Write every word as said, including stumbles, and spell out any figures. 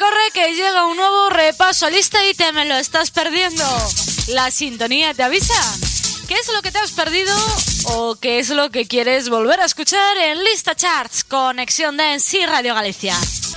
corre que llega un nuevo repaso a lista y te me lo estás perdiendo. La sintonía te avisa. ¿Qué es lo que te has perdido o qué es lo que quieres volver a escuchar en Lista Charts? Conexión Dance y Radio Galicia.